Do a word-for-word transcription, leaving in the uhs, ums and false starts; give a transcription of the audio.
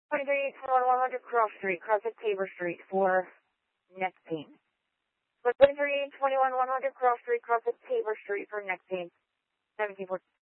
twenty-three twenty-one one hundred Cross Street, cross at Tabor Street for neck pain. twenty-three twenty-one one hundred Cross Street, cross at Tabor Street for neck pain. seventeen fourteen.